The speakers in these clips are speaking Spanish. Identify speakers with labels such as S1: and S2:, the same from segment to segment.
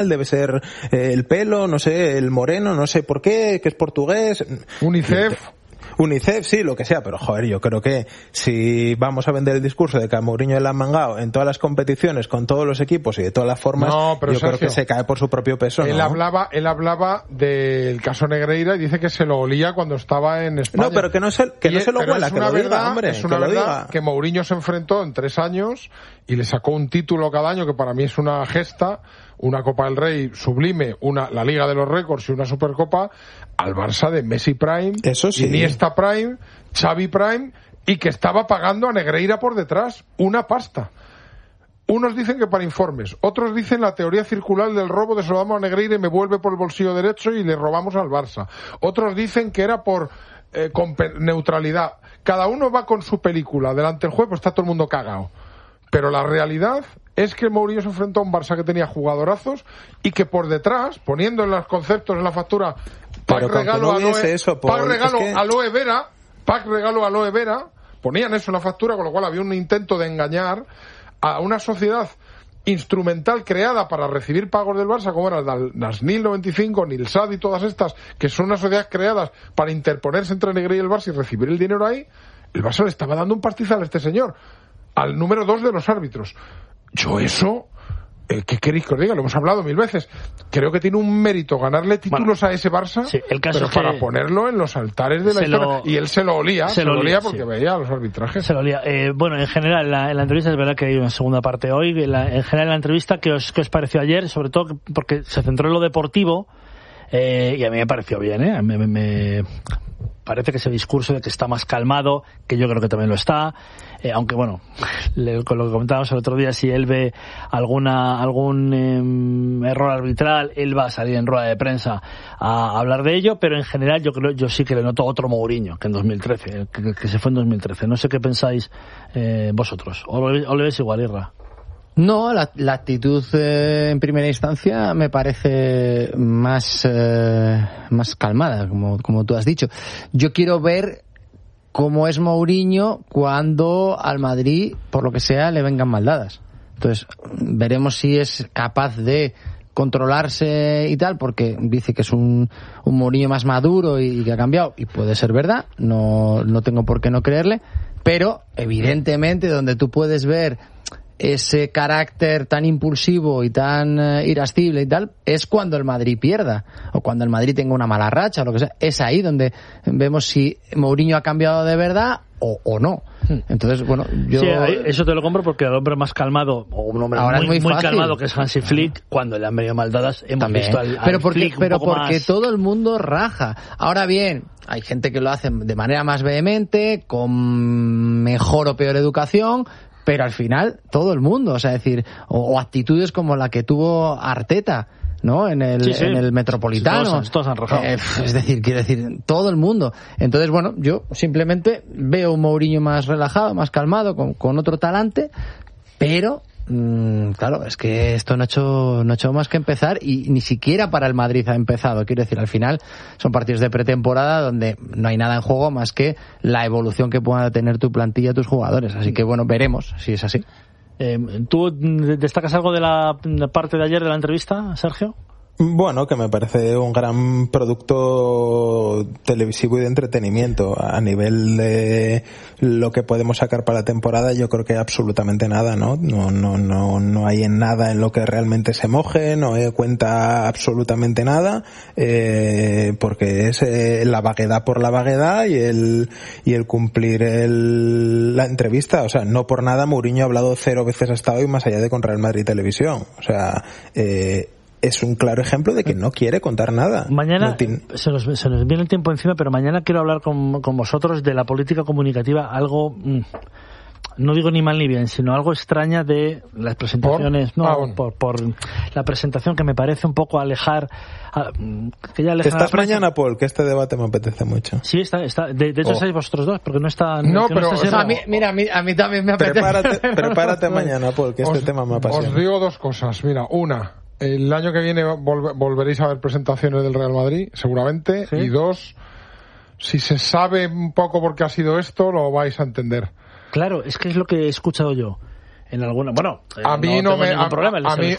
S1: debe ser el pelo, no sé, el moreno, no sé por qué, que es portugués. UNICEF, sí, lo que sea, pero joder, yo creo que si vamos a vender el discurso de que a Mourinho le han mangado en todas las competiciones, con todos los equipos y de todas las formas, yo
S2: Sergio,
S1: creo que se cae por su propio peso.
S2: Él hablaba del caso Negreira y dice que se lo olía cuando estaba en España.
S1: No, pero que no se lo huela, que lo diga, hombre.
S2: Es una verdad que Mourinho se enfrentó en 3 años y le sacó un título cada año, que para mí es una gesta, una Copa del Rey sublime, la Liga de los Récords y una Supercopa, al Barça de Messi Prime,
S1: eso sí,
S2: Iniesta Prime, Xavi Prime, y que estaba pagando a Negreira por detrás una pasta. Unos dicen que para informes, otros dicen la teoría circular del robo de Solano a Negreira y me vuelve por el bolsillo derecho y le robamos al Barça. Otros dicen que era por neutralidad. Cada uno va con su película delante del juez, pues está todo el mundo cagado. Pero la realidad es que Mourinho se enfrentó a un Barça que tenía jugadorazos y que por detrás, poniendo en los conceptos en la factura pack regalo aloe vera, ponían eso en la factura, con lo cual había un intento de engañar a una sociedad instrumental creada para recibir pagos del Barça, como eran las NIL 95, Nilsad y todas estas, que son unas sociedades creadas para interponerse entre Negreira y el Barça y recibir el dinero ahí. El Barça le estaba dando un pastizal a este señor, al número 2 de los árbitros. Yo eso, ¿qué queréis que os diga? Lo hemos hablado 1000 veces. Creo que tiene un mérito ganarle títulos a ese Barça,
S3: sí, el caso
S2: pero
S3: es
S2: para ponerlo en los altares de la historia. Y él se lo olía porque
S3: sí,
S2: veía los arbitrajes.
S3: Se lo olía. Bueno, en general, en la entrevista, es verdad que hay una segunda parte hoy. En general, la entrevista, ¿qué os pareció ayer? Sobre todo porque se centró en lo deportivo, y a mí me pareció bien, ¿eh? Me parece que ese discurso de que está más calmado, que yo creo que también lo está, aunque bueno, con lo que comentábamos el otro día, si él ve algún error arbitral, él va a salir en rueda de prensa a hablar de ello, pero en general yo sí que le noto otro Mourinho que en 2013, que se fue en 2013. No sé qué pensáis vosotros, o le ves igual, Irra.
S4: No, la actitud en primera instancia me parece más calmada, como tú has dicho. Yo quiero ver cómo es Mourinho cuando al Madrid, por lo que sea, le vengan mal dadas. Entonces, veremos si es capaz de controlarse y tal, porque dice que es un Mourinho más maduro y que ha cambiado, y puede ser verdad, no tengo por qué no creerle, pero evidentemente donde tú puedes ver ese carácter tan impulsivo y tan irascible y tal, es cuando el Madrid pierda, o cuando el Madrid tenga una mala racha, o lo que sea. Es ahí donde vemos si Mourinho ha cambiado de verdad o no. Entonces, bueno, yo...
S3: Sí, eso te lo compro, porque el hombre más calmado, o un hombre ahora muy calmado, que es Hansi Flick, cuando le han venido mal dadas, hemos visto al Flick
S4: pero porque
S3: más...
S4: todo el mundo raja. Ahora bien, hay gente que lo hace de manera más vehemente, con mejor o peor educación, pero al final todo el mundo, o sea, decir, o actitudes como la que tuvo Arteta, ¿no? En el Metropolitano.
S3: Todos han rajado.
S4: Es decir, quiero decir, todo el mundo. Entonces, bueno, yo simplemente veo un Mourinho más relajado, más calmado, con otro talante, pero claro, es que esto no ha hecho más que empezar, y ni siquiera para el Madrid ha empezado. Quiero decir, al final son partidos de pretemporada donde no hay nada en juego más que la evolución que pueda tener tu plantilla, tus jugadores. Así que bueno, veremos si es así.
S3: ¿Tú destacas algo de la parte de ayer de la entrevista, Sergio?
S1: Bueno, que me parece un gran producto televisivo y de entretenimiento. A nivel de lo que podemos sacar para la temporada, yo creo que absolutamente nada, ¿no? No hay en nada en lo que realmente se moje, no cuenta absolutamente nada, porque es la vaguedad por la vaguedad y el cumplir la entrevista. O sea, no por nada Mourinho ha hablado 0 veces hasta hoy, más allá de con Real Madrid Televisión. O sea, es un claro ejemplo de que no quiere contar nada.
S3: Mañana se nos viene el tiempo encima, pero mañana quiero hablar con vosotros de la política comunicativa, algo, no digo ni mal ni bien, sino algo extraña de las presentaciones. Por la presentación, que me parece un poco alejar. Que ya
S1: ¿Estás mañana, Paul? Que este debate me apetece mucho.
S3: Sí, está. De hecho, estáis vosotros dos, porque no está...
S2: No, pero
S4: a mí también me apetece.
S1: Prepárate mañana, Paul, que este tema me apasiona.
S2: Os digo 2 cosas. Mira, una... El año que viene volveréis a ver presentaciones del Real Madrid, seguramente. ¿Sí? Y 2, si se sabe un poco por qué ha sido esto, lo vais a entender.
S3: Claro, es que es lo que he escuchado yo. en alguna... Bueno,
S2: a mí no
S3: tengo
S2: me...
S3: ningún problema. A mí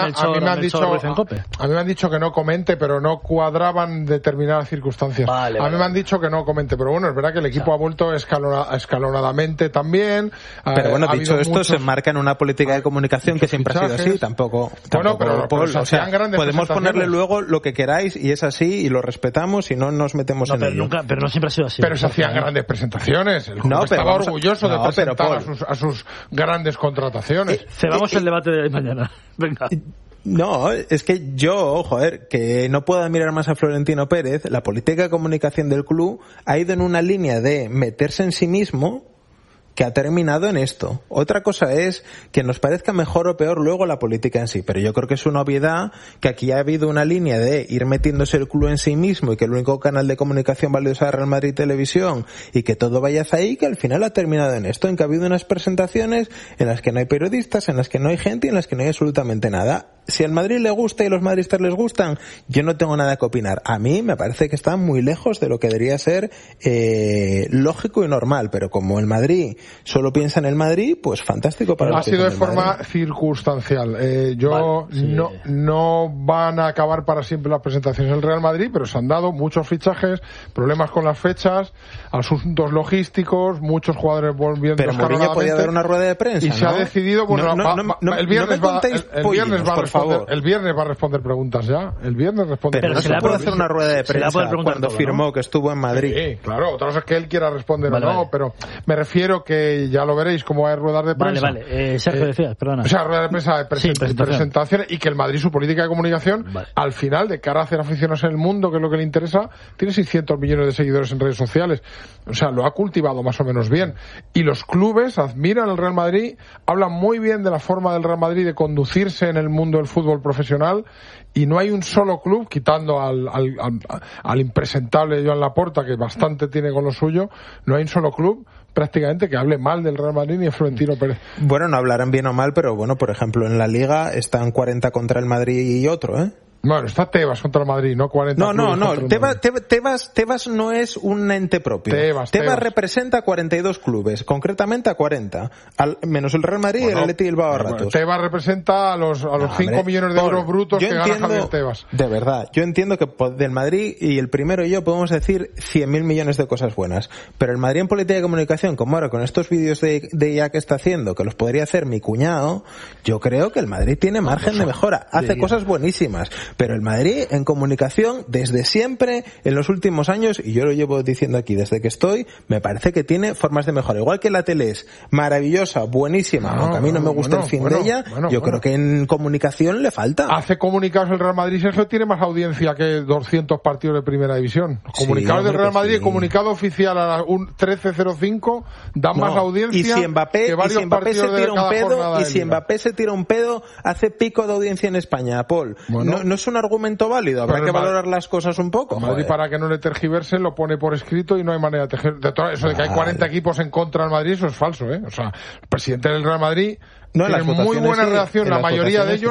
S2: me han dicho que no comente, pero no cuadraban determinadas circunstancias.
S3: Vale,
S2: a mí me han dicho que no comente, pero bueno, es verdad que el equipo ha vuelto escalonadamente también.
S1: Pero bueno, dicho esto, se enmarca en una política de comunicación que siempre ha sido así, tampoco
S2: bueno, pero
S1: o sea, podemos ponerle luego lo que queráis y es así y lo respetamos y no nos metemos en ello.
S3: Pero no siempre ha sido así.
S2: Pero se hacían grandes presentaciones. El club estaba orgulloso de presentar a sus grandes contrataciones.
S3: Cebamos el debate de mañana. Venga.
S1: No, es que yo, joder, que no puedo admirar más a Florentino Pérez. La política de comunicación del club ha ido en una línea de meterse en sí mismo que ha terminado en esto. Otra cosa es que nos parezca mejor o peor luego la política en sí, pero yo creo que es una obviedad que aquí ha habido una línea de ir metiéndose el club en sí mismo y que el único canal de comunicación válido sea Real Madrid Televisión y que todo vaya hacia ahí, que al final ha terminado en esto, en que ha habido unas presentaciones en las que no hay periodistas, en las que no hay gente y en las que no hay absolutamente nada. Si al Madrid le gusta y los madridistas les gustan, yo no tengo nada que opinar. A mí me parece que están muy lejos de lo que debería ser lógico y normal, pero como el Madrid solo piensa en el Madrid, pues fantástico para
S2: ha sido de forma circunstancial. No van a acabar para siempre las presentaciones del Real Madrid, pero se han dado muchos fichajes, problemas con las fechas, asuntos logísticos, muchos jugadores volviendo.
S1: Pero Mourinho podía dar una rueda de prensa,
S2: y se ha decidido, bueno, el viernes va a responder preguntas ya. El viernes responde.
S1: Pero no se le puede hacer una rueda de prensa cuando firmó que estuvo en Madrid.
S2: Sí, claro. Otra cosa es que él quiera responder o no, pero me refiero que ya lo veréis como hay ruedas de prensa.
S3: Vale. Sergio decías, perdona.
S2: O sea, ruedas de prensa de presentaciones y que el Madrid, su política de comunicación, al final, de cara a hacer aficionados en el mundo, que es lo que le interesa, tiene 600 millones de seguidores en redes sociales. O sea, lo ha cultivado más o menos bien. Y los clubes admiran al Real Madrid, hablan muy bien de la forma del Real Madrid de conducirse en el mundo del fútbol profesional, y no hay un solo club, quitando al impresentable Joan Laporta, que bastante tiene con lo suyo, no hay un solo club prácticamente que hable mal del Real Madrid ni de Florentino Pérez.
S1: Bueno, no hablarán bien o mal, pero bueno, por ejemplo, en la Liga están 40 contra el Madrid y otro, ¿eh?
S2: Bueno, está Tebas contra el Madrid, no 40.
S1: No. Tebas no es un ente propio. Tebas representa 42 clubes, concretamente a 40, menos el Real Madrid y el Athletic Bilbao a ratos.
S2: Tebas representa a los 5 millones de euros brutos que gana Javier Tebas.
S1: De verdad, yo entiendo que del Madrid y el primero y yo podemos decir 100.000 millones de cosas buenas, pero el Madrid en política de comunicación, como ahora con estos vídeos de IA que está haciendo, que los podría hacer mi cuñado, yo creo que el Madrid tiene margen de mejora, hace cosas buenísimas. Pero el Madrid en comunicación desde siempre, en los últimos años, y yo lo llevo diciendo aquí desde que estoy, me parece que tiene formas de mejora. Igual que la tele es maravillosa, buenísima, aunque a mí no me gusta el fin de ella, yo creo que en comunicación le falta.
S2: Hace comunicados el Real Madrid, eso tiene más audiencia que 200 partidos de primera división. Comunicados del Real Madrid, comunicado oficial a las 13:05 da más audiencia
S1: y si Mbappé,
S2: que varios partidos de cada jornada.
S1: Y si Mbappé se tira un pedo, hace pico de audiencia en España, Paul. No es un argumento válido, habrá que valorar las cosas un poco.
S2: Madrid, para que no le tergiversen, lo pone por escrito y no hay manera de tergiversar. De todo eso de que hay 40 equipos en contra del Madrid, eso es falso, ¿eh? O sea, el presidente del Real Madrid tiene muy buena relación, la mayoría de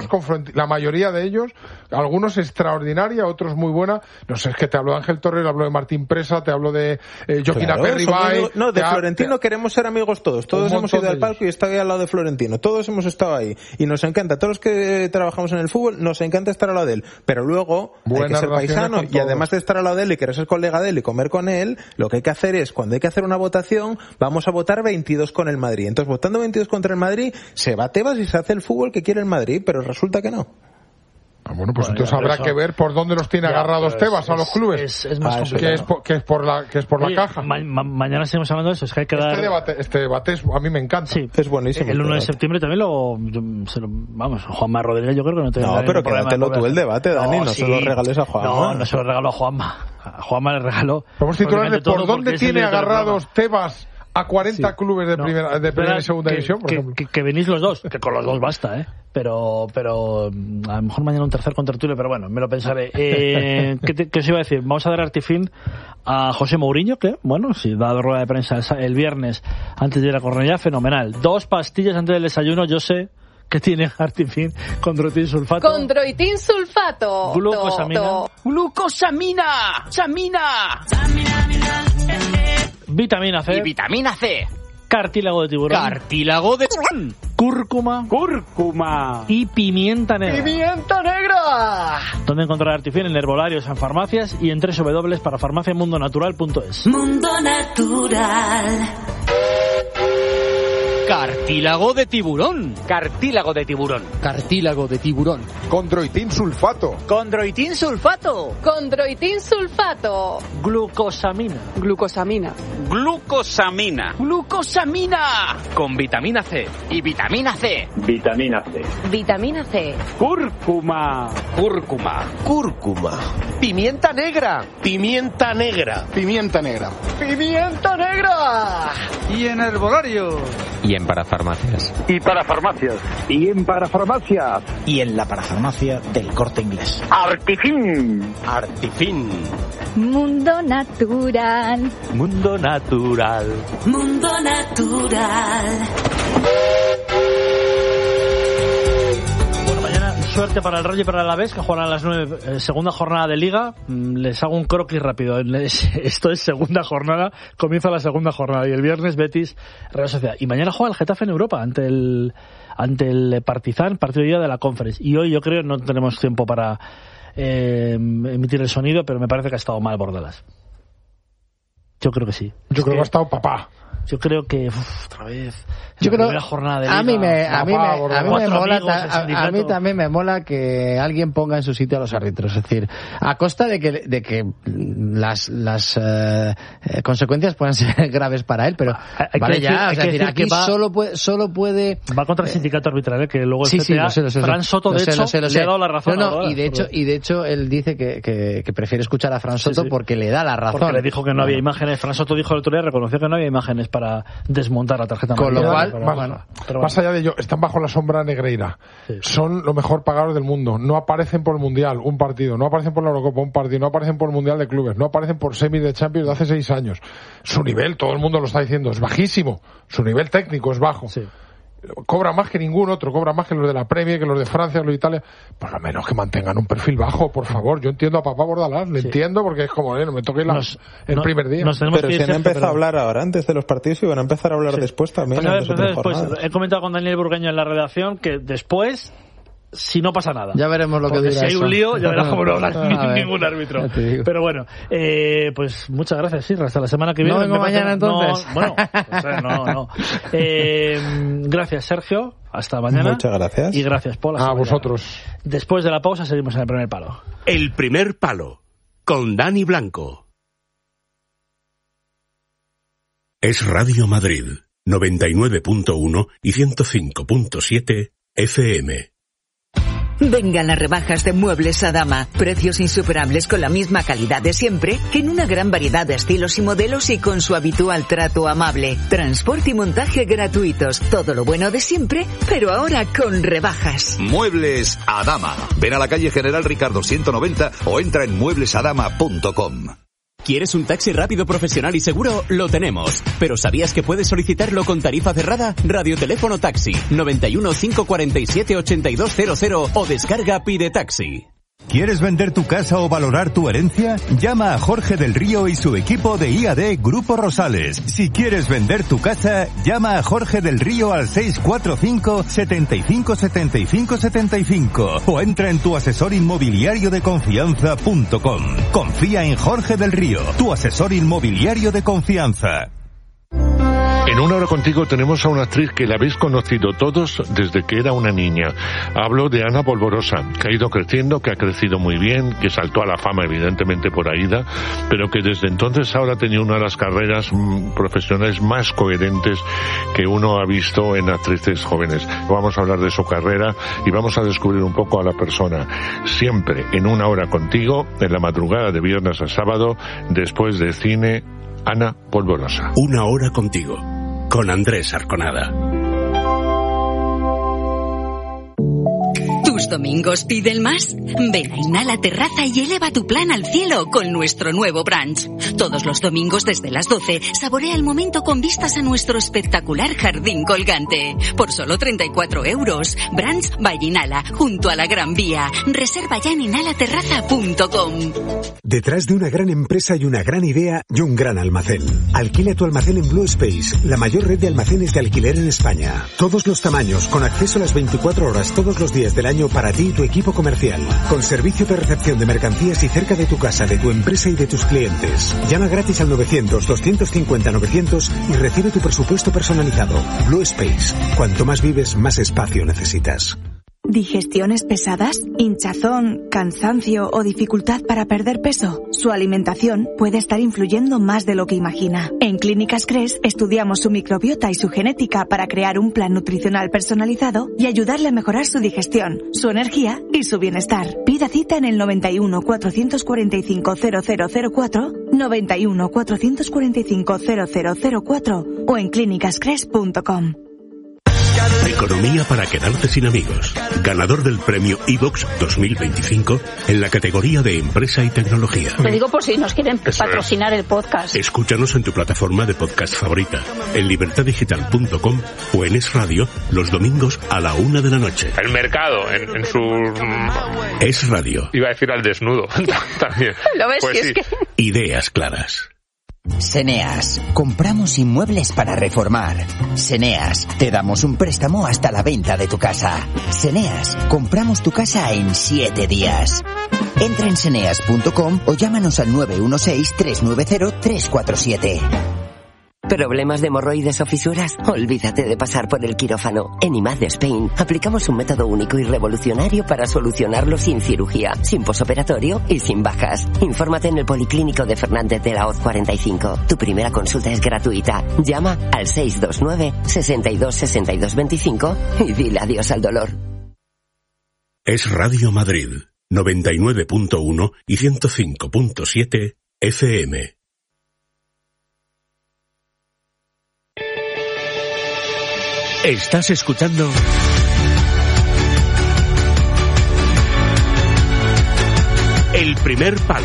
S2: ellos, algunos extraordinaria, otros muy buena. No sé, es que te hablo de Ángel Torres, hablo de Martín Presa, te hablo de Joaquín Aperribay.
S1: No, de Florentino queremos ser amigos todos hemos ido al palco y estoy al lado de Florentino, todos hemos estado ahí y nos encanta, todos los que trabajamos en el fútbol nos encanta estar al lado de él, pero luego hay que ser paisano y además de estar al lado de él y querer ser colega de él y comer con él, lo que hay que hacer es, cuando hay que hacer una votación, vamos a votar 22 con el Madrid. Entonces, votando 22 contra el Madrid, se va Tebas y se hace el fútbol que quiere el Madrid, pero resulta que no.
S2: Bueno, pues entonces habrá que ver por dónde los tiene agarrados Tebas a los clubes.
S3: Es más complicado.
S2: Que es por la caja.
S3: Mañana seguimos hablando de eso. Es que hay que dar...
S2: Este debate a mí me encanta.
S3: Sí,
S1: es buenísimo.
S3: El 1 de septiembre también vamos, Juanma Rodríguez yo creo que no tiene ningún
S1: pero
S3: problema.
S1: Quédatelo tú el debate, Dani, no se lo regales a Juanma.
S3: No se lo regalo a Juanma. A Juanma le regaló...
S2: Vamos a titularle por dónde tiene agarrados Tebas a 40 clubes de primera y segunda división, por ejemplo.
S3: Que venís los dos, que con los dos basta, pero a lo mejor mañana un tercer contertulio, pero bueno, me lo pensaré. ¿Qué os iba a decir? Vamos a dar artifín a José Mourinho, que, bueno, si da rueda de prensa el viernes antes de ir a Cornellá, fenomenal. 2 pastillas antes del desayuno, yo sé que tiene artifín condroitin sulfato.
S5: Condroitin sulfato.
S3: Glucosamina. Vitamina C.
S6: Y vitamina C.
S3: Cartílago de tiburón.
S6: Cartílago de tiburón.
S3: cúrcuma y pimienta negra.
S4: ¡Pimienta negra!
S3: ¿Dónde encontrar Artifin? En herbolarios, en farmacias y en www.parafarmaciamundonatural.es.
S6: Mundo Natural.
S7: Cartílago de tiburón.
S8: Cartílago de tiburón.
S7: Cartílago de tiburón.
S2: Condroitin sulfato.
S7: Condroitin sulfato.
S5: Condroitin sulfato.
S3: Glucosamina.
S8: Glucosamina.
S7: Glucosamina.
S8: Glucosamina. Con vitamina C.
S7: Y vitamina C.
S9: Vitamina C.
S5: Vitamina C.
S9: Cúrcuma.
S8: Cúrcuma.
S7: Cúrcuma.
S8: Pimienta negra.
S7: Pimienta negra.
S8: Pimienta negra.
S4: ¡Pimienta negra!
S7: Y en herbolario.
S8: Y en parafarmacias.
S9: Y para farmacias. Y en parafarmacias.
S7: Y en la parafarmacia del Corte Inglés.
S9: Artifin.
S7: Artifin.
S5: Mundo Natural.
S8: Mundo Natural.
S6: Mundo Natural.
S3: Bueno, mañana suerte para el Rayo y para el Alavés, que juegan a las 9, segunda jornada de Liga. Les hago un croquis rápido. Esto es segunda jornada, comienza la segunda jornada. Y el viernes Betis, Real Sociedad. Y mañana juega el Getafe en Europa ante el Partizan, partido de día de la Conference. Y hoy yo creo no tenemos tiempo para emitir el sonido, pero me parece que ha estado mal Bordalas. Yo creo que sí.
S2: Yo creo que ha estado papá.
S3: Yo creo que otra vez.
S4: Yo creo
S3: primera jornada de Liga,
S4: a mí me mola,
S3: amigos,
S4: a mí también me mola que alguien ponga en su sitio a los árbitros, es decir, a costa de que las consecuencias puedan ser graves para él, pero vale ya, aquí solo puede
S3: va contra el sindicato arbitral, que luego el
S4: sí,
S3: CTA,
S4: lo sé.
S3: Fran Soto de hecho le ha dado la razón.
S4: Y de hecho él dice que prefiere escuchar a Fran Soto porque le da la razón.
S3: Porque le dijo que no había imágenes. Fran Soto dijo el otro día, reconoció que no había imágenes para desmontar la tarjeta amarilla.
S4: Con lo cual,
S3: pero
S2: más allá de ello, están bajo la sombra Negreira. Sí. Son lo mejor pagados del mundo. No aparecen por el Mundial, un partido. No aparecen por la Eurocopa, un partido. No aparecen por el Mundial de Clubes. No aparecen por semi de Champions de hace 6 años. Su nivel, todo el mundo lo está diciendo, es bajísimo. Su nivel técnico es bajo. Sí. Cobra más que ningún otro, cobra más que los de la Premier, que los de Francia, los de Italia. Por lo menos que mantengan un perfil bajo, por favor. Yo entiendo a papá Bordalás, le entiendo, porque es como, no me toque el primer día.
S1: Pero si han empezado a hablar ahora antes de los partidos y van a empezar a hablar después también.
S3: Después, he comentado con Daniel Burgueño en la redacción que después, si no pasa nada.
S4: Ya veremos lo que dura.
S3: Si hay un lío, ya verás cómo no habla ningún árbitro. Pero bueno, pues muchas gracias, sí, hasta la semana que viene.
S4: No vengo mañana entonces.
S3: No. Gracias, Sergio. Hasta mañana.
S1: Muchas gracias.
S3: Y gracias, Paul.
S2: A vosotros.
S3: Después de la pausa seguimos en el primer palo.
S10: El primer palo, con Dani Blanco. Es Radio Madrid, 99.1 y 105.7 FM.
S6: Vengan las rebajas de Muebles Adama. Precios insuperables con la misma calidad de siempre, en una gran variedad de estilos y modelos y con su habitual trato amable. Transporte y montaje gratuitos. Todo lo bueno de siempre, pero ahora con rebajas.
S11: Muebles Adama. Ven a la calle General Ricardo 190 o entra en mueblesadama.com.
S12: ¿Quieres un taxi rápido, profesional y seguro? Lo tenemos. ¿Pero sabías que puedes solicitarlo con tarifa cerrada? Radioteléfono Taxi 91 547 8200 o descarga Pide Taxi.
S13: ¿Quieres vender tu casa o valorar tu herencia? Llama a Jorge del Río y su equipo de IAD Grupo Rosales. Si quieres vender tu casa, llama a Jorge del Río al 645 75 75 75 o entra en tuasesorinmobiliariodeconfianza.com. Confía en Jorge del Río, tu asesor inmobiliario de confianza.
S14: En Una Hora Contigo tenemos a una actriz que la habéis conocido todos desde que era una niña. Hablo de Ana Polvorosa, que ha ido creciendo, que ha crecido muy bien, que saltó a la fama evidentemente por Aída, pero que desde entonces ahora ha tenido una de las carreras profesionales más coherentes que uno ha visto en actrices jóvenes. Vamos a hablar de su carrera y vamos a descubrir un poco a la persona. Siempre en Una Hora Contigo, en la madrugada de viernes a sábado, después de cine, Ana Polvorosa.
S10: Una Hora Contigo, con Andrés Arconada.
S15: ¿Tus domingos piden más? Ven a Inhala Terraza y eleva tu plan al cielo con nuestro nuevo brunch. Todos los domingos desde las 12, saborea el momento con vistas a nuestro espectacular jardín colgante. Por solo 34 €. Brunch by Inhala, junto a la Gran Vía. Reserva ya en inhalaterraza.com.
S16: Detrás de una gran empresa hay una gran idea y un gran almacén. Alquila tu almacén en Blue Space, la mayor red de almacenes de alquiler en España. Todos los tamaños, con acceso a las 24 horas todos los días del año para ti y tu equipo comercial. Con servicio de recepción de mercancías y cerca de tu casa, de tu empresa y de tus clientes. Llama gratis al 900-250-900 y recibe tu presupuesto personalizado. Blue Space. Cuanto más vives, más espacio necesitas.
S17: ¿Digestiones pesadas? ¿Hinchazón, cansancio o dificultad para perder peso? Su alimentación puede estar influyendo más de lo que imagina. En Clínicas Cres estudiamos su microbiota y su genética para crear un plan nutricional personalizado y ayudarle a mejorar su digestión, su energía y su bienestar. Pida cita en el 91 445 0004, 91 445 0004 o en clínicascres.com.
S10: Economía para quedarte sin amigos. Ganador del premio iVox 2025 en la categoría de empresa y tecnología.
S18: Lo digo por si nos quieren patrocinar el podcast.
S10: Escúchanos en tu plataforma de podcast favorita, en libertadigital.com o en Es Radio los domingos a la 1 de la noche.
S19: El mercado en su...
S10: Es Radio.
S19: Iba a decir al desnudo también.
S18: ¿Lo ves?
S19: Pues
S18: sí.
S19: sí.
S18: Es que...
S10: Ideas claras.
S20: Seneas, compramos inmuebles para reformar. Seneas, te damos un préstamo hasta la venta de tu casa. Seneas, compramos tu casa en 7 días. Entra en seneas.com o llámanos al 916-390-347.
S21: ¿Problemas de hemorroides o fisuras? Olvídate de pasar por el quirófano. En IMAD Spain aplicamos un método único y revolucionario para solucionarlo sin cirugía, sin posoperatorio y sin bajas. Infórmate en el Policlínico de Fernández de la Hoz 45. Tu primera consulta es gratuita. Llama al 629 62 62 25 y dile adiós al dolor.
S10: Es Radio Madrid, 99.1 y 105.7 FM. Estás escuchando El Primer Palo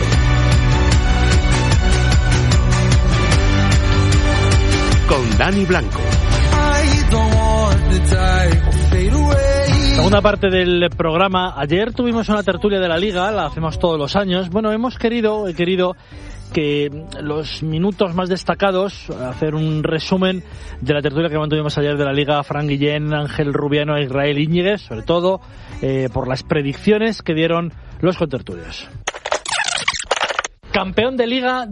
S10: con Dani Blanco.
S3: Segunda parte del programa. Ayer tuvimos una tertulia de la Liga, la hacemos todos los años. Bueno, he querido que los minutos más destacados, hacer un resumen de la tertulia que mantuvimos ayer de la Liga, Fran Guillén, Ángel Rubiano e Israel Íñiguez, sobre todo por las predicciones que dieron los contertulios. Campeón de Liga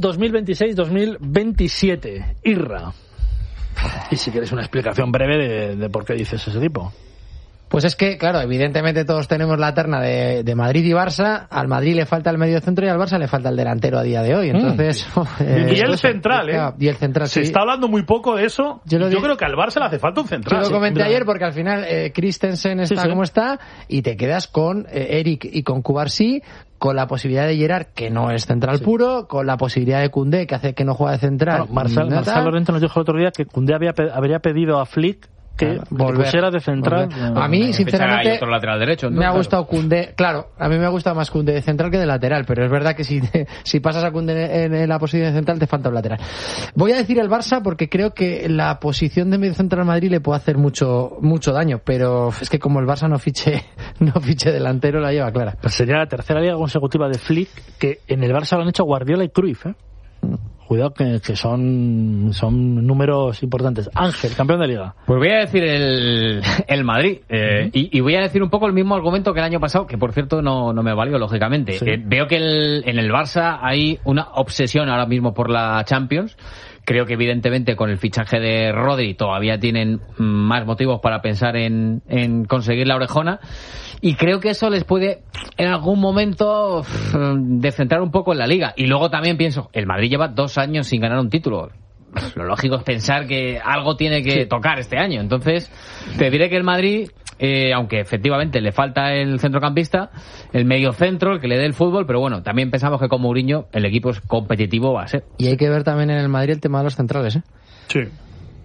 S3: 2026-2027, Irra. Y si quieres una explicación breve de por qué dices ese tipo.
S4: Pues es que, claro, evidentemente todos tenemos la terna de Madrid y Barça. Al Madrid le falta el mediocentro y al Barça le falta el delantero a día de hoy. Entonces,
S22: y el central,
S4: Y el central,
S22: Se está hablando muy poco de eso. Yo creo que al Barça le hace falta un central.
S4: Yo lo comenté ayer porque al final Christensen está como está y te quedas con Eric y con Cubarsí, con la posibilidad de Gerard, que no es central puro, con la posibilidad de Koundé, que hace que no juega de central.
S3: Marcel Lorente nos dijo el otro día que Koundé habría pedido a Flick que pusiera de central.
S4: A mí, sinceramente,
S23: otro lateral derecho,
S4: me ha gustado Koundé. Claro, a mí me gusta más Koundé de central que de lateral, pero es verdad que si pasas a Koundé en la posición de central te falta un lateral. Voy a decir el Barça porque creo que la posición de medio central Madrid le puede hacer mucho daño, pero es que como el Barça no fiche delantero, la lleva clara.
S3: Pues sería la tercera liga consecutiva de Flick, que en el Barça lo han hecho Guardiola y Cruyff, Cuidado que son números importantes. Ángel, campeón de Liga.
S23: Pues voy a decir el Madrid. Y voy a decir un poco el mismo argumento que el año pasado, que por cierto no me valió, lógicamente. Sí. Veo que en el Barça hay una obsesión ahora mismo por la Champions. Creo que evidentemente con el fichaje de Rodri todavía tienen más motivos para pensar en conseguir la orejona. Y creo que eso les puede en algún momento descentrar un poco en la Liga. Y luego también pienso, el Madrid lleva 2 años sin ganar un título. Lo lógico es pensar que algo tiene que tocar este año. Entonces, te diré que el Madrid, aunque efectivamente le falta el centrocampista, el mediocentro, el que le dé el fútbol, pero bueno, también pensamos que con Mourinho el equipo es competitivo va a ser.
S4: Y hay que ver también en el Madrid el tema de los centrales,
S22: Sí.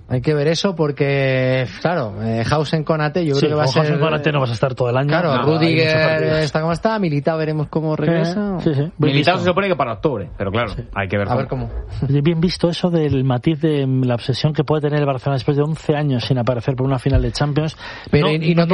S4: Hay que ver eso porque, claro, Hausen Konate yo creo que va a ser...
S3: Hausen Konate no vas a estar todo el año.
S4: Claro, Rudiger está como está, Militao veremos cómo regresa.
S3: Sí.
S23: Militao se supone que para octubre, pero claro, hay que ver
S4: cómo.
S3: Bien visto eso del matiz de la obsesión que puede tener el Barcelona después de 11 años sin aparecer por una final de Champions.
S4: Pero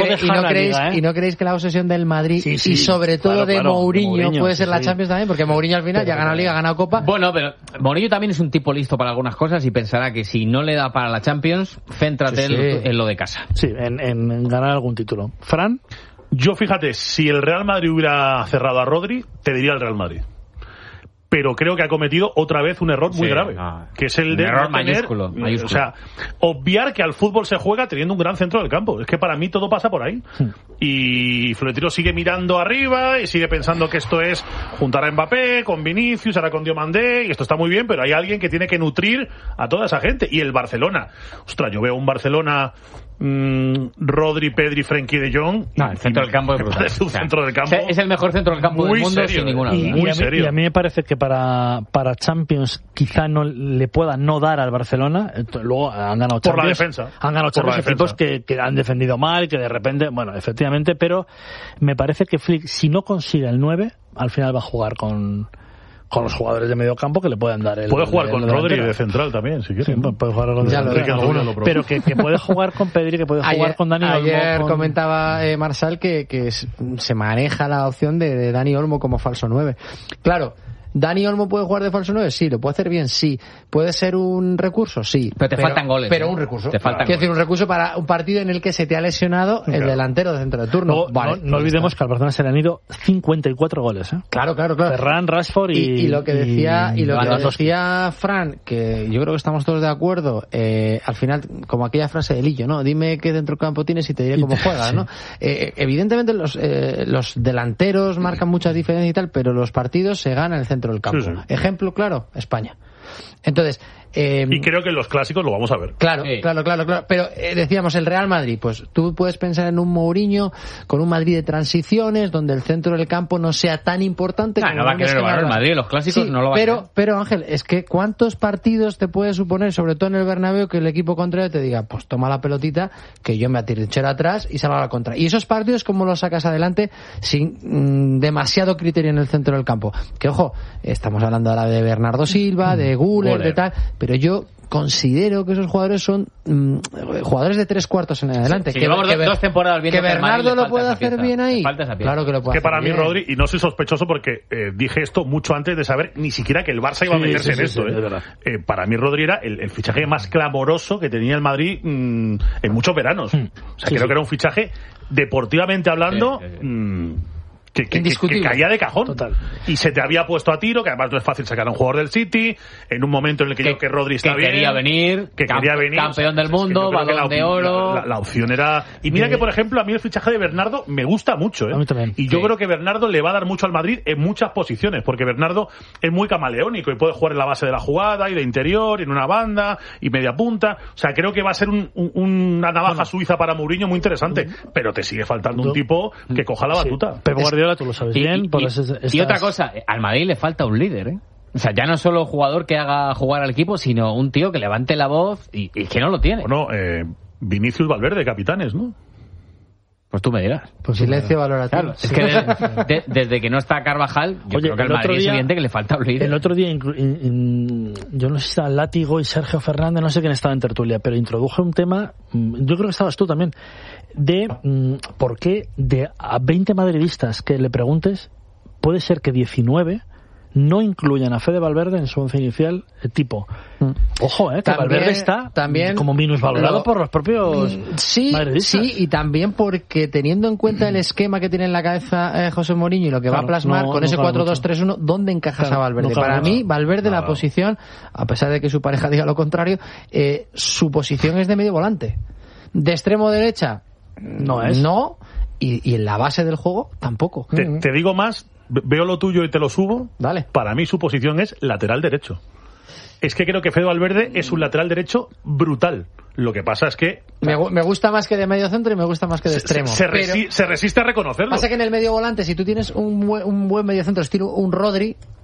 S4: no creéis que la obsesión del Madrid y sobre todo de Mourinho puede ser la Champions también, porque Mourinho al final ya ha ganado Liga, ha ganado Copa.
S23: Bueno, pero Mourinho también es un tipo listo para algunas cosas y pensará que si no le da para la Champions, céntrate en lo de casa.
S3: Sí, en ganar algún título. ¿Fran?
S22: Yo, fíjate, si el Real Madrid hubiera cerrado a Rodri, te diría el Real Madrid. Pero creo que ha cometido otra vez un error muy grave, que es el de
S23: error
S22: no tener,
S23: mayúsculo.
S22: O sea, obviar que al fútbol se juega teniendo un gran centro del campo. Es que para mí todo pasa por ahí. Y Florentino sigue mirando arriba y sigue pensando que esto es juntar a Mbappé con Vinicius, ahora con Diomandé, y esto está muy bien, pero hay alguien que tiene que nutrir a toda esa gente. Y el Barcelona, ostras, yo veo un Barcelona Rodri, Pedri, Frenkie de Jong.
S23: El centro del campo es brutal.
S22: Un centro del campo
S23: es el mejor centro del campo del mundo, sin ninguna duda.
S3: Y a mí me parece que para Champions quizá no le pueda no dar al Barcelona. Luego han ganado Champions.
S22: Por la defensa.
S3: Han ganado Champions equipos que han defendido mal, que de repente, bueno, efectivamente, pero me parece que Flick, si no consigue el 9, al final va a jugar con los jugadores de medio campo que le puedan dar el...
S22: Puede jugar con Rodri de central también, si quiere.
S3: Sí, puede jugar con Rodri, pero que puede jugar con Pedri, que puede jugar con Dani Olmo.
S4: Ayer comentaba Marsal que se maneja la opción de Dani Olmo como falso 9. Claro, ¿Dani Olmo puede jugar de falso 9? Sí. ¿Lo puede hacer bien? Sí. ¿Puede ser un recurso? Sí.
S23: Pero te faltan goles.
S4: Pero un recurso. Quiero decir, un recurso para un partido en el que se te ha lesionado el delantero de centro de turno.
S3: No olvidemos que al Barcelona se le han ido 54 goles.
S4: Claro.
S3: Ferran, Rashford
S4: y lo que decía Fran, que yo creo que estamos todos de acuerdo, al final, como aquella frase de Lillo, ¿no? Dime qué centrocampo tienes y te diré cómo juegas, ¿no? Evidentemente los delanteros marcan muchas diferencias y tal, pero los partidos se ganan en el centro del campo. Sí. Ejemplo claro, España. Entonces,
S22: y creo que en los clásicos lo vamos a ver.
S4: Claro. Pero decíamos, el Real Madrid, pues tú puedes pensar en un Mourinho con un Madrid de transiciones, donde el centro del campo no sea tan importante.
S23: No va a querer el Madrid, los clásicos no lo va a querer.
S4: Pero Ángel, es que ¿cuántos partidos te puede suponer, sobre todo en el Bernabéu, que el equipo contrario te diga, pues toma la pelotita, que yo me atrinchero atrás y salgo a la contra? Y esos partidos, ¿cómo los sacas adelante sin demasiado criterio en el centro del campo? Que ojo, estamos hablando ahora de Bernardo Silva, de Güler, de tal, pero yo considero que esos jugadores son jugadores de 3/4 en adelante.
S23: Sí, llevamos dos temporadas viendo
S4: que Bernardo lo puede hacer bien ahí. Claro que lo puede
S22: hacer para mí,
S4: bien.
S22: Rodri, y no soy sospechoso porque dije esto mucho antes de saber ni siquiera que el Barça iba a meterse en esto. Para mí, Rodri era el fichaje más clamoroso que tenía el Madrid en muchos veranos. O sea, creo que era un fichaje, deportivamente hablando... Que caía de cajón.
S3: Total.
S22: Y se te había puesto a tiro, que además no es fácil sacar a un jugador del City, en un momento en el que yo que Rodri está bien.
S23: Quería venir, campeón del mundo, balón de oro.
S22: La opción era... Y mira que, por ejemplo, a mí el fichaje de Bernardo me gusta mucho.
S3: A mí también.
S22: Y yo creo que Bernardo le va a dar mucho al Madrid en muchas posiciones, porque Bernardo es muy camaleónico y puede jugar en la base de la jugada, y de interior, y en una banda, y media punta. O sea, creo que va a ser una navaja suiza para Mourinho muy interesante, pero te sigue faltando un tipo que coja la batuta.
S3: Tú lo sabes bien.
S23: Y otra cosa, al Madrid le falta un líder, ¿eh? O sea, ya no solo jugador que haga jugar al equipo, sino un tío que levante la voz y que no lo tiene.
S22: Bueno, Vinicius Valverde, capitanes, ¿no?
S23: Pues tú me dirás.
S4: Pues silencio valorativo.
S23: Claro, es que desde que no está Carvajal, yo creo que al Madrid es evidente que le falta un líder.
S3: El otro día, yo no sé si estaba Látigo y Sergio Fernández, no sé quién estaba en tertulia, pero introduje un tema, yo creo que estabas tú también, de por qué a 20 madridistas que le preguntes, puede ser que 19 no incluyan a Fede Valverde en su once inicial tipo. Ojo, que también, Valverde está también como minusvalorado por los propios madridistas.
S4: Sí, y también porque teniendo en cuenta el esquema que tiene en la cabeza José Mourinho y lo que va a plasmar con ese 4-2-3-1, ¿dónde encajas a Valverde? Para mí, Valverde, la posición, a pesar de que su pareja diga lo contrario, su posición es de medio volante. De extremo derecha, no, y en la base del juego, tampoco.
S22: Te digo más, veo lo tuyo y te lo subo.
S4: Dale.
S22: Para mí su posición es lateral derecho. Es que creo que Fede Valverde es un lateral derecho brutal. Lo que pasa es que...
S4: Me gusta más que de medio centro y me gusta más que de extremo.
S22: Se resiste a reconocerlo.
S4: Pasa que en el medio volante, si tú tienes un buen medio centro, estilo un Rodri,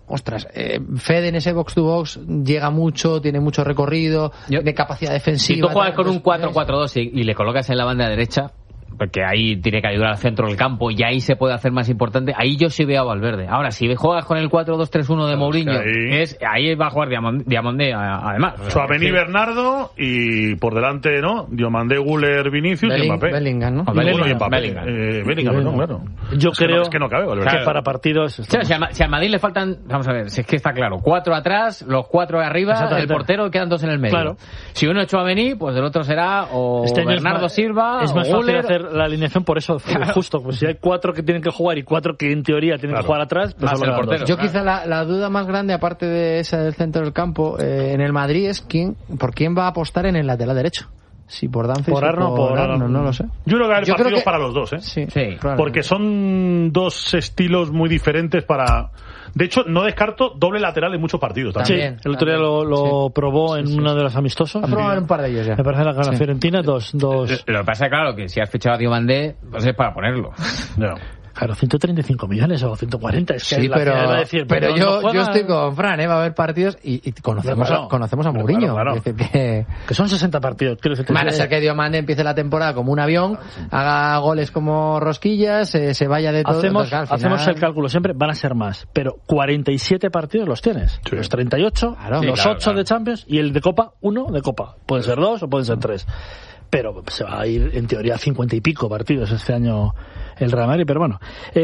S4: ostras, Fede en ese box to box llega mucho, tiene mucho recorrido, tiene capacidad defensiva.
S23: Si tú juegas con un 4-4-2 y le colocas en la banda derecha, porque ahí tiene que ayudar al centro del campo y ahí se puede hacer más importante, ahí yo sí veo a Valverde. Ahora, si juegas con el 4-2-3-1 de Mourinho, ahí va a jugar Diamandé además.
S22: Tchouaméni, Bernardo y por delante, ¿no? Diomandé, Guller, Vinicius y Mbappé.
S4: Bellingham, ¿no?
S22: Bellingham, claro.
S3: Yo creo
S22: que no cabe, Valverde.
S3: que para partidos...
S23: Si al Madrid le faltan, vamos a ver, si es que está claro, 4 atrás, los 4 arriba, el portero, quedan 2 en el medio.
S3: Claro.
S23: Si uno es Tchouaméni, pues el otro será o Bernardo Silva
S3: es más
S23: o
S3: fácil
S23: Guller.
S3: hacer la alineación por eso, justo, pues si hay 4 que tienen que jugar y 4 que en teoría tienen que jugar atrás, pues solo el portero.
S4: Yo quizá la duda más grande, aparte de esa del centro del campo, en el Madrid es por quién va a apostar en el lateral derecho. Si por Dumfries
S3: por Arno,
S4: por Arno, no lo sé.
S22: Yo creo que hay partidos para los dos, ¿eh?
S4: Sí,
S22: porque son dos estilos muy diferentes para... De hecho, no descarto doble lateral en muchos partidos también.
S3: Sí, el otro día lo probó en uno de los amistosos.
S4: Ha probado en un par de ellos ya.
S3: Me parece la Fiorentina, dos.
S23: Lo que pasa es claro que si has fichado a Diomandé, pues es para ponerlo.
S22: No.
S3: Claro, 135 millones o 140. Es que
S4: sí,
S3: va a decir,
S4: pero yo estoy con Fran, va a haber partidos y conocemos a Mourinho.
S3: Claro.
S4: Que
S3: son 60 partidos.
S4: Van a ser que Diomandé empiece la temporada como un avión, haga goles como rosquillas, se vaya de todo.
S3: Hacemos el cálculo siempre, van a ser más. Pero 47 partidos los tienes. Sí. Los 38, los 8 de Champions y el de Copa, 1 de Copa. Pueden ser 2 o pueden ser 3. Pero se va a ir en teoría a 50 y pico partidos este año el Real Madrid, pero bueno.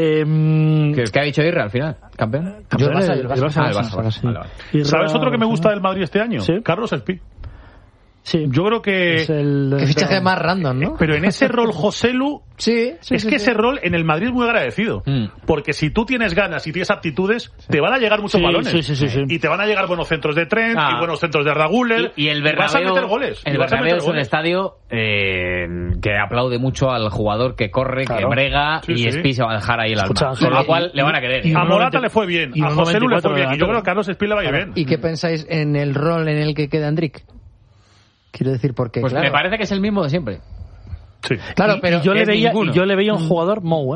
S23: ¿Qué ha dicho Irra al final? ¿Campeón?
S3: El Barça.
S22: Vale. ¿Sabes otro que me gusta del Madrid este año? ¿Sí? Carlos Espí.
S3: Sí.
S22: Yo creo que...
S4: Que fichaje más random, ¿no?
S22: Pero en ese rol Joselu... ese rol en el Madrid es muy agradecido. Porque si tú tienes ganas y tienes aptitudes, te van a llegar muchos balones.
S3: Sí.
S22: Y te van a llegar buenos centros de Trent y buenos centros de Arda Güler.
S23: Y el Bernabéu,
S22: vas a meter goles.
S23: El Bernabéu es un estadio que aplaude mucho al jugador que corre, que brega, y Espí se va a dejar ahí el alma. Con lo cual le van a querer.
S22: A Morata le fue bien, a Joselu le fue bien. Y yo creo que a Carlos Espí le va a ir bien.
S4: ¿Y qué pensáis en el rol en el que queda Endrick? Quiero decir, porque
S23: pues me parece que es el mismo de siempre.
S22: Sí.
S4: Claro, pero
S3: yo le veía un jugador Mou,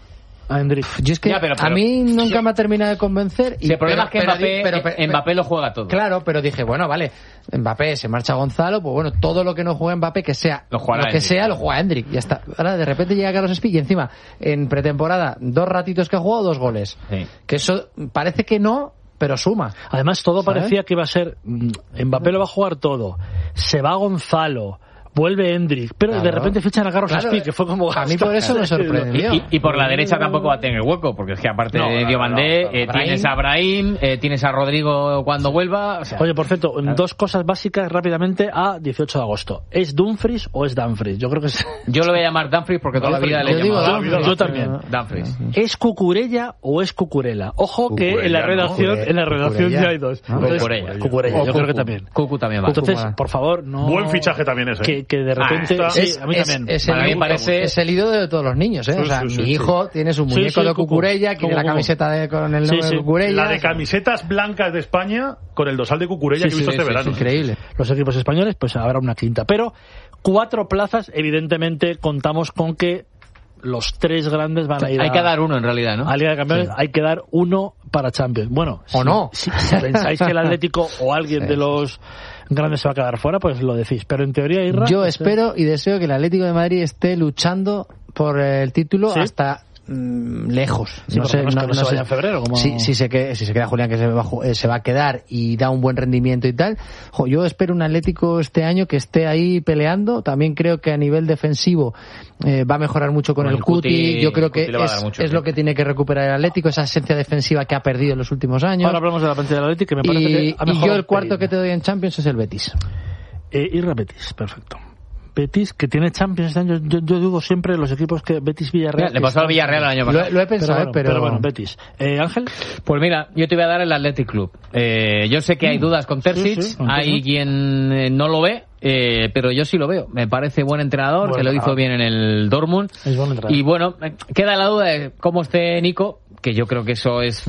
S3: a Endrick.
S4: Yo es que pero a mí nunca me ha terminado de convencer.
S23: El problema es que Mbappé lo juega todo.
S4: Claro, pero dije, bueno, vale, Mbappé se marcha Gonzalo, pues bueno, todo lo que no juegue Mbappé, que sea lo juega Endrick. Ya está. Ahora de repente llega Carlos Espí y encima en pretemporada 2 ratitos que ha jugado, 2 goles. Sí. Que eso parece que no, pero suma.
S3: Además, todo parecía que iba a ser... Mbappé lo va a jugar todo. Se va Gonzalo. Vuelve Endrick. Pero de repente fichan a Carlos Espí, que fue como...
S4: A mí por eso me sorprendió.
S23: Y por la derecha tampoco va a tener hueco, porque es que aparte de Diomandé, tienes a Brahim, tienes a Rodrigo cuando vuelva... O sea,
S3: oye, por cierto, 2 cosas básicas rápidamente a 18 de agosto. ¿Es Dumfries o es Dumfries? Yo creo que es...
S23: Yo lo voy a llamar Dumfries porque toda la vida le he llamado
S3: Dumfries. Yo también.
S23: Dumfries.
S3: ¿Es Cucurella o es Cucurella? Ojo que en la redacción ya hay 2. Cucurella, yo creo que también.
S23: Cucu también va.
S3: Entonces, por favor, no...
S22: Buen fichaje también ese.
S3: Que de repente... Sí, a mí también.
S4: Es el ídolo de todos los niños, ¿eh? O sea, mi hijo tiene su muñeco de Cucurella, tiene la camiseta con el nombre de Cucurella.
S22: La de camisetas blancas de España con el dosal de Cucurella que he visto este verano.
S4: Es increíble.
S3: Los equipos españoles, pues habrá una quinta. Pero 4 plazas, evidentemente, contamos con que los 3 grandes van a ir
S23: Hay que dar uno, en realidad, ¿no?
S3: A Liga de Campeones hay que dar 1 para Champions. Bueno, si pensáis que el Atlético o alguien de los grandes se va a quedar fuera, pues lo decís. Pero en teoría, Irra...
S4: Yo espero y deseo que el Atlético de Madrid esté luchando por el título hasta... lejos.
S3: No sé se vaya en febrero. Como...
S4: Si se queda Julián, que se va a quedar y da un buen rendimiento y tal. Yo espero un Atlético este año que esté ahí peleando. También creo que a nivel defensivo va a mejorar mucho con el Cuti. Yo creo que es lo que tiene que recuperar el Atlético, esa esencia defensiva que ha perdido en los últimos años.
S3: Ahora hablamos de la plantilla del Atlético, que me parece que ha mejorado.
S4: Y yo el cuarto que te doy en Champions es el Betis.
S3: Irra Betis, perfecto. Betis, que tiene Champions este año. Yo dudo siempre de los equipos que Betis-Villarreal.
S23: Le pasó al Villarreal el año pasado.
S4: Lo he pensado,
S3: pero bueno, Betis. ¿Ángel?
S23: Pues mira, yo te voy a dar el Athletic Club. Yo sé que hay dudas con Terzic, hay quien no lo ve, pero yo sí lo veo. Me parece buen entrenador, que lo hizo bien en el Dortmund.
S3: Es buen entrenador.
S23: Y bueno, queda la duda de cómo esté Nico, que yo creo que eso es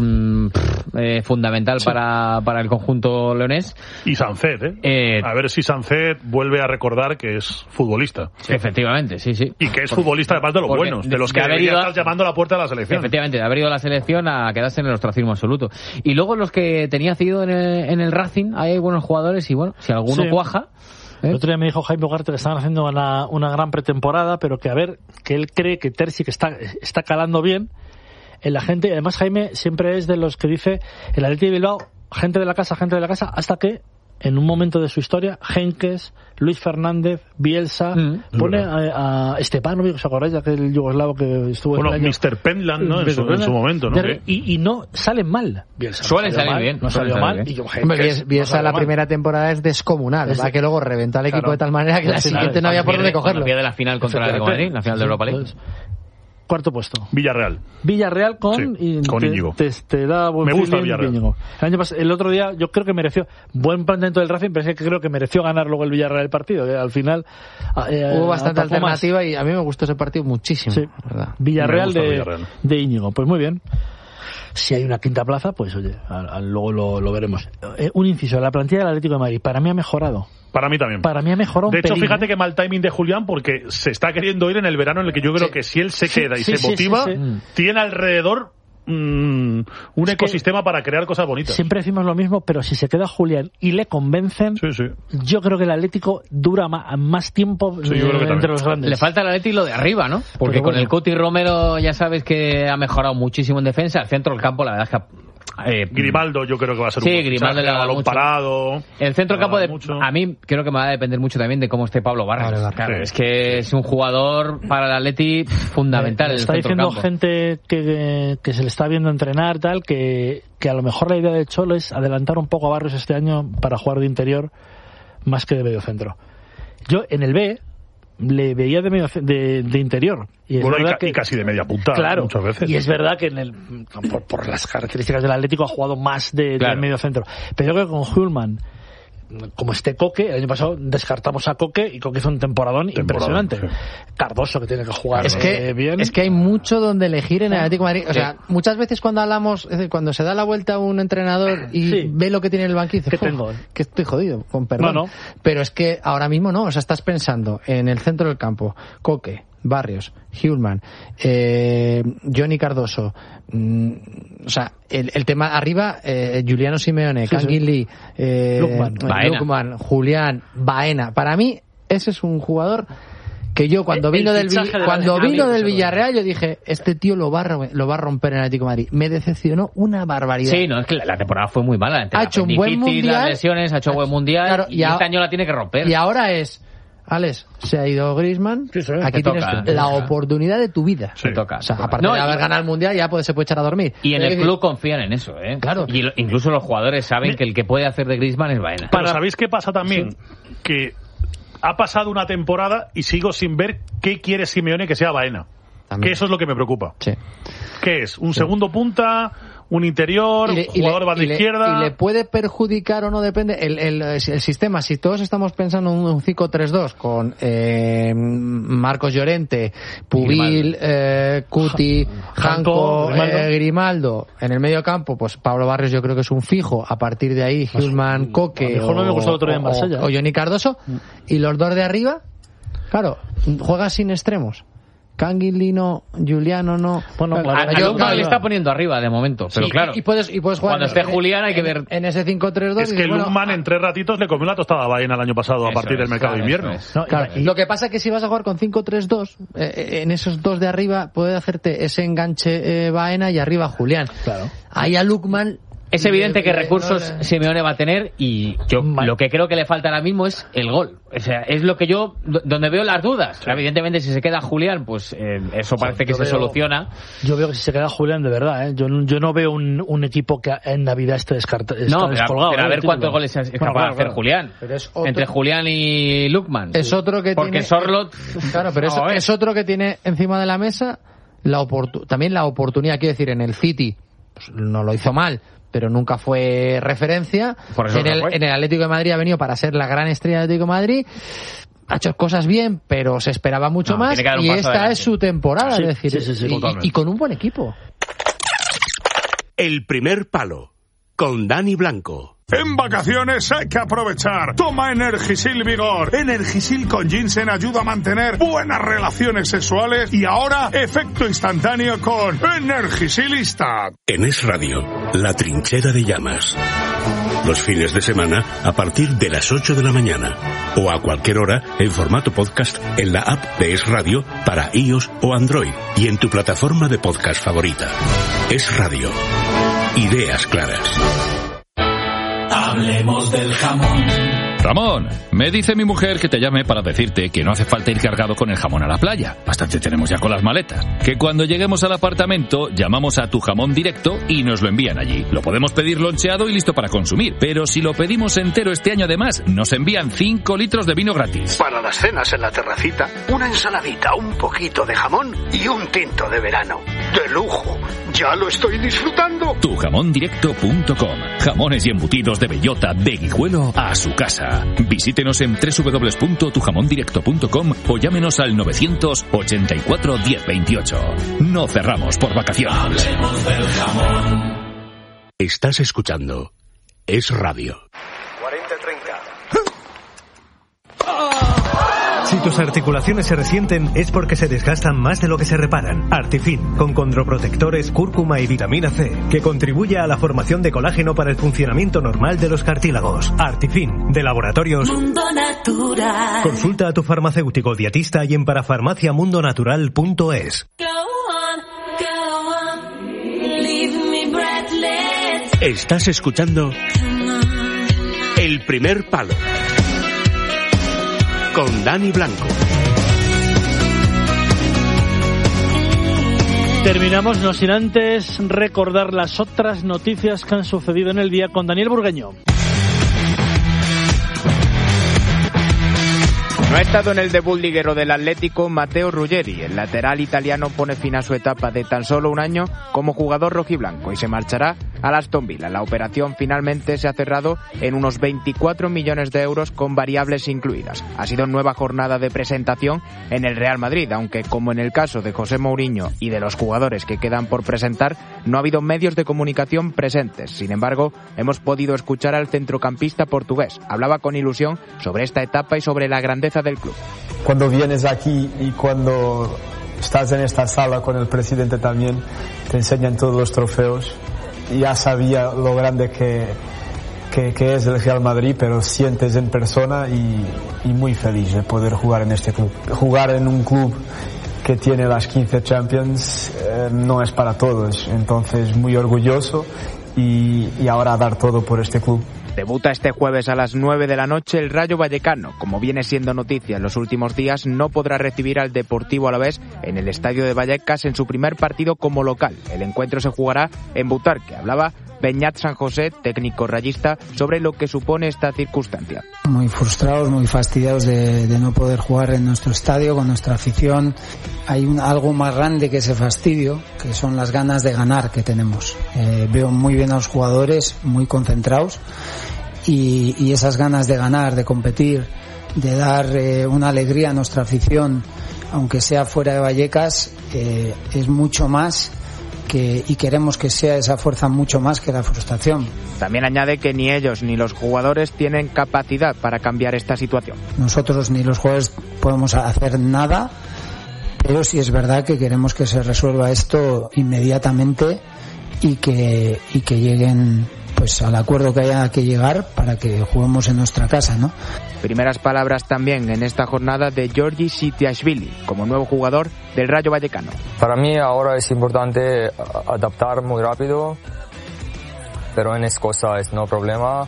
S23: fundamental para el conjunto leonés.
S22: Y Sancet, a ver si Sancet vuelve a recordar que es futbolista.
S23: Sí. Efectivamente, sí.
S22: Y que es futbolista además de los buenos, de los que debería estar llamando a la puerta de la selección.
S23: Efectivamente, de haber ido a la selección a quedarse en el ostracismo absoluto. Y luego los que tenía cedido en el Racing, hay buenos jugadores y bueno, si alguno cuaja...
S3: El otro día me dijo Jaime Ugarte que estaban haciendo una gran pretemporada, pero que él cree que Terzic está calando bien en la gente. Además, Jaime siempre es de los que dice el Athletic de Bilbao, gente de la casa, hasta que en un momento de su historia, Henkes, Luis Fernández, Bielsa, pone a Stepanovic, ¿os acordáis de aquel yugoslavo que estuvo
S22: en el año? Mr. Penland, ¿no? En su momento, ¿no?
S3: Y no salen mal. Bielsa
S23: suelen salir bien.
S3: No salió mal. Y
S4: Bielsa la primera temporada es descomunal. Va que luego reventó al equipo de tal manera que la siguiente no había por dónde cogerlo.
S23: De la final contra el Atlético de Madrid, la final de Europa League.
S3: Cuarto puesto.
S22: Villarreal
S3: con
S22: Íñigo.
S3: Te da buen
S22: Me gusta el Villarreal.
S3: El otro día yo creo que mereció buen planteamiento del Racing, pero es que creo que mereció ganar luego el Villarreal el partido. Al final
S4: hubo bastante alternativa y a mí me gustó ese partido muchísimo.
S3: Sí. Villarreal de Íñigo. Pues muy bien. Si hay una quinta plaza, pues oye, luego lo veremos. Un inciso, la plantilla del Atlético de Madrid para mí ha mejorado.
S22: Para mí también.
S3: Para mí ha mejorado un
S22: pelín. De hecho, fíjate
S3: ¿eh?
S22: que mal timing de Julián, porque se está queriendo ir en el verano en el que yo creo que si él se queda y se motiva, tiene alrededor un ecosistema para crear cosas bonitas.
S3: Siempre decimos lo mismo, pero si se queda Julián y le convencen, yo creo que el Atlético dura más tiempo entre los grandes.
S23: Le falta al Atlético lo de arriba, ¿no? Porque con el Cuti Romero ya sabes que ha mejorado muchísimo en defensa. El centro del campo, la verdad es que
S22: Grimaldo yo creo que va a ser un
S23: Grimaldo le
S22: balón parado.
S23: El centro del campo a mí creo que me va a depender mucho también de cómo esté Pablo Barrios. Claro, es que es un jugador para el Atleti fundamental.
S3: Está diciendo gente que se le está viendo entrenar tal que a lo mejor la idea de Cholo es adelantar un poco a Barrios este año para jugar de interior más que de medio centro. Yo en el B le veía de interior y es verdad que
S22: casi de media punta,
S3: claro,
S22: muchas veces.
S3: Y es verdad que por las características del Atlético ha jugado más de medio centro, pero yo creo que con Hulman, como Coque, el año pasado descartamos a Coque y Coque hizo un temporadón impresionante. Sí. Cardoso, que tiene que jugar bien.
S4: Es que hay mucho donde elegir en el Atlético de Madrid. O sea, muchas veces cuando hablamos, es decir, cuando se da la vuelta a un entrenador y ve lo que tiene en el banquillo, que estoy jodido, con perdón. No. Pero es que ahora mismo no, o sea, estás pensando en el centro del campo, Coque, Barrios, Hulman, Johnny Cardoso, o sea, el tema arriba, Giuliano Simeone, Canguilí, Lukman, Julián, Baena. Para mí, ese es un jugador que yo cuando vino del Villarreal yo dije, este tío lo va a romper en el Atlético de Madrid. Me decepcionó una barbaridad.
S23: Sí, no, es que la temporada fue muy mala.
S4: Ha hecho un buen mundial,
S23: las lesiones, ha hecho buen mundial, claro, y este año la tiene que romper.
S4: Y ahora Alex, se ha ido Griezmann, aquí tienes la oportunidad de tu vida.
S23: Sí. Toca.
S4: O sea, aparte de haber ganado el mundial, ya se puede echar a dormir.
S23: Y en el club confían en eso, ¿eh?
S4: Claro.
S23: Y incluso los jugadores saben que el que puede hacer de Griezmann es Baena.
S22: Pero ¿sabéis qué pasa también? Que ha pasado una temporada y sigo sin ver qué quiere Simeone que sea Baena. También. Que eso es lo que me preocupa.
S4: Sí.
S22: ¿Qué es? ¿Un segundo punta? ¿Un interior? ¿Jugador de banda izquierda?
S4: ¿Y le puede perjudicar o no? Depende. El sistema, si todos estamos pensando en un 5-3-2 con Marcos Llorente, Pubil, Cuti, Janko, Grimaldo, en el medio campo, pues Pablo Barrios yo creo que es un fijo. A partir de ahí, Hulman, Coque o Johnny Cardoso. Y los dos de arriba, claro, juegas sin extremos. Canguilino, Giuliano no.
S23: Bueno, claro, le está poniendo arriba de momento, pero claro.
S4: Y puedes jugar.
S23: Cuando esté Julián hay que ver.
S4: En ese 5-3-2.
S22: Es que Lukman en 3 ratitos le comió una tostada a Baena el año pasado a partir del mercado de invierno.
S4: Lo que pasa es que si vas a jugar con 5-3-2, en esos dos de arriba puede hacerte ese enganche Baena y arriba Julián.
S23: Claro.
S4: Ahí a Lukman.
S23: Es evidente que recursos Simeone va a tener y yo lo que creo que le falta ahora mismo es el gol. O sea, es lo que yo, donde veo las dudas. Sí. Evidentemente, si se queda Julián, pues eso parece que se soluciona.
S3: Yo veo que si se queda Julián, de verdad, yo no veo un equipo que en Navidad esté descolgado.
S23: Pero a ver cuántos goles es capaz de hacer Julián. Entre Julián y Lukman.
S4: Es otro que
S23: porque
S4: tiene...
S23: Sorloth...
S4: Claro, pero es otro que tiene encima de la mesa también la oportunidad, quiero decir, en el City, pues no lo hizo mal, pero nunca fue referencia. En el Atlético de Madrid ha venido para ser la gran estrella del Atlético de Madrid. Ha hecho cosas bien, pero se esperaba mucho más. Y esta es su temporada, es decir, y con un buen equipo.
S10: El primer palo, con Dani Blanco.
S5: En vacaciones hay que aprovechar. Toma Energisil Vigor. Energisil con ginseng ayuda a mantener buenas relaciones sexuales y ahora efecto instantáneo con Energisilista.
S10: En Es Radio, la trinchera de llamas. Los fines de semana a partir de las 8 de la mañana o a cualquier hora en formato podcast en la app de Es Radio para iOS o Android y en tu plataforma de podcast favorita. Es Radio. Ideas claras.
S7: Hablemos del jamón. Ramón, me dice mi mujer que te llame para decirte que no hace falta ir cargado con el jamón a la playa. Bastante tenemos ya con las maletas. Que cuando lleguemos al apartamento llamamos a Tu Jamón Directo y nos lo envían allí. Lo podemos pedir loncheado y listo para consumir. Pero si lo pedimos entero este año además, nos envían 5 litros de vino gratis.
S9: Para las cenas en la terracita, una ensaladita, un poquito de jamón y un tinto de verano. ¡De lujo! ¡Ya lo estoy disfrutando!
S7: Tujamondirecto.com. Jamones y embutidos de bellota, de Guijuelo a su casa. Visítenos en www.tujamondirecto.com o llámenos al 984 1028. No cerramos por vacaciones. Hablemos del jamón.
S10: Estás escuchando Es Radio.
S24: 40-30. Si tus articulaciones se resienten es porque se desgastan más de lo que se reparan. Artifin, con condroprotectores, cúrcuma y vitamina C, que contribuye a la formación de colágeno para el funcionamiento normal de los cartílagos. Artifin, de Laboratorios
S15: Mundo Natural.
S24: Consulta a tu farmacéutico dietista y en parafarmaciamundonatural.es.
S10: Estás escuchando El primer palo con Dani Blanco.
S3: Terminamos, no sin antes recordar las otras noticias que han sucedido en el día con Daniel Burgueño.
S25: No ha estado en el debut liguero del Atlético Matteo Ruggeri. El lateral italiano pone fin a su etapa de tan solo un año como jugador rojiblanco y se marchará al Aston Villa. La operación finalmente se ha cerrado en unos 24 millones de euros con variables incluidas. Ha sido nueva jornada de presentación en el Real Madrid, aunque como en el caso de José Mourinho y de los jugadores que quedan por presentar, no ha habido medios de comunicación presentes. Sin embargo, hemos podido escuchar al centrocampista portugués. Hablaba con ilusión sobre esta etapa y sobre la grandeza del club.
S26: Cuando vienes aquí y cuando estás en esta sala con el presidente también, te enseñan todos los trofeos. Ya sabía lo grande que es el Real Madrid, pero sientes en persona y muy feliz de poder jugar en este club. Jugar en un club que tiene las 15 Champions no es para todos, entonces muy orgulloso y ahora dar todo por este club.
S25: Debuta este jueves a las 9 de la noche el Rayo Vallecano. Como viene siendo noticia en los últimos días, no podrá recibir al Deportivo Alavés en el estadio de Vallecas en su primer partido como local. El encuentro se jugará en Butarque. Hablaba Beñat San José, técnico rayista, sobre lo que supone esta circunstancia.
S27: Muy frustrados, muy fastidiados de no poder jugar en nuestro estadio, con nuestra afición. Hay algo más grande que ese fastidio, que son las ganas de ganar que tenemos. Veo muy bien a los jugadores, muy concentrados, y esas ganas de ganar, de competir, de dar una alegría a nuestra afición, aunque sea fuera de Vallecas, es mucho más. Y queremos que sea esa fuerza mucho más que la frustración.
S25: También añade que ni ellos ni los jugadores tienen capacidad para cambiar esta situación.
S27: Nosotros ni los jugadores podemos hacer nada, pero sí es verdad que queremos que se resuelva esto inmediatamente y que lleguen pues al acuerdo que haya que llegar para que juguemos en nuestra casa, ¿no?
S25: Primeras palabras también en esta jornada de Giorgi Sitiashvili como nuevo jugador del Rayo Vallecano.
S28: Para mí ahora es importante adaptar muy rápido, pero en Escocia es no problema,